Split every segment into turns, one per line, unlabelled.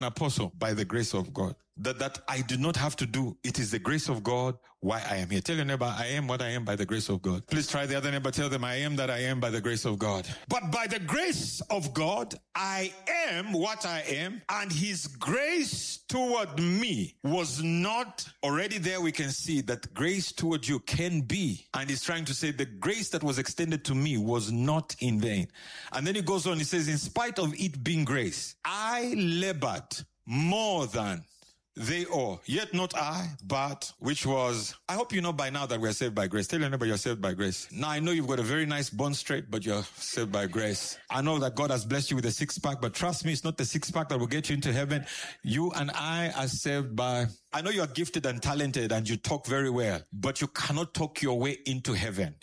apostle by the grace of God. That I do not have to do. It is the grace of God why I am here. Tell your neighbor, I am what I am by the grace of God. Please try the other neighbor. Tell them, I am that I am by the grace of God. But by the grace of God, I am what I am, and his grace toward me was not already there. We can see that grace toward you can be. And he's trying to say the grace that was extended to me was not in vain. And then he goes on, he says, in spite of it being grace, I labored more than they all, yet not I, but which was, I hope you know by now that we are saved by grace. Tell your neighbor you're saved by grace. Now I know you've got a very nice bone straight, but you're saved by grace. I know that God has blessed you with a six-pack, but trust me, it's not the six-pack that will get you into heaven. You and I are saved by, I know you are gifted and talented and you talk very well, but you cannot talk your way into heaven.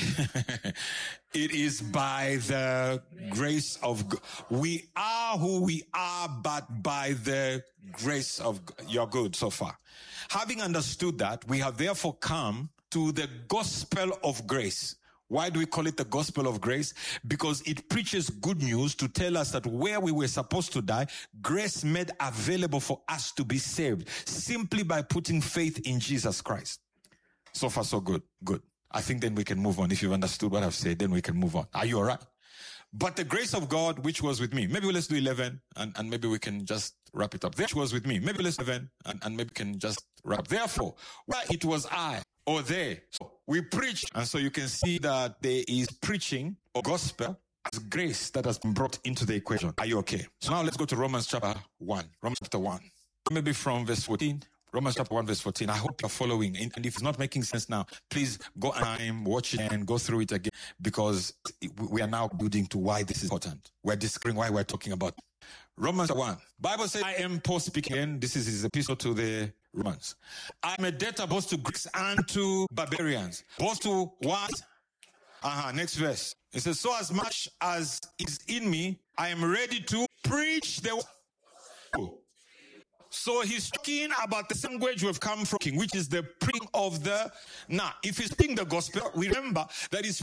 It is by the grace of God. We are who we are, but by the grace of God. You're good so far. Having understood that, we have therefore come to the gospel of grace. Why do we call it the gospel of grace? Because it preaches good news to tell us that where we were supposed to die, grace made available for us to be saved simply by putting faith in Jesus Christ. So far, so good. Good. I think then we can move on. If you've understood what I've said, then we can move on. Are you all right? But the grace of God, which was with me. Maybe let's do 11 and maybe we can just wrap it up. Which was with me. Maybe let's do 11 and maybe we can just wrap. Therefore, where it was I or they, so we preach. And so you can see that there is preaching or gospel as grace that has been brought into the equation. Are you okay? So now let's go to Romans chapter 1. Romans chapter 1. Maybe from verse 14. Romans chapter 1 verse 14. I hope you're following. And if it's not making sense now, please go and watch it and go through it again, because we are now building to why this is important. We're discovering why we're talking about Romans 1. Bible says, I am Paul speaking again. This is his epistle to the Romans. I'm a debtor both to Greeks and to barbarians. Both to what? Next verse. It says, so as much as is in me, I am ready to preach the word. So he's talking about the language we've come from, which is the preaching of the... Now, if he's speaking the gospel, we remember that he's